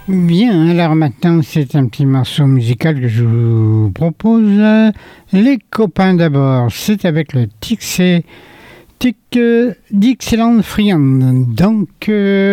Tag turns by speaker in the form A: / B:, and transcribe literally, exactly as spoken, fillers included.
A: Bien, alors maintenant c'est un petit morceau musical que je vous propose. Les copains d'abord, c'est avec le Tixé, Tic, euh, Dixieland Friand. Donc... Euh,